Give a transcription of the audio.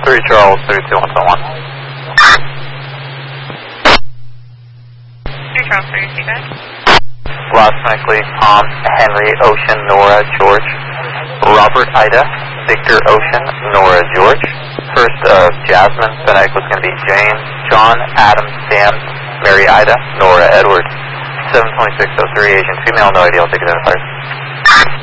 3 Charles, 32171. 3 Charles, 32 back. Last Nicely, Tom, Henry, Ocean, Nora, George. Robert, Ida, Victor, Ocean, Nora, George. First of Jasmine, Fennec was going to be James, John, Adam, Sam, Mary, Ida, Nora, Edward. 72603, Asian female, no ideal, take identifiers.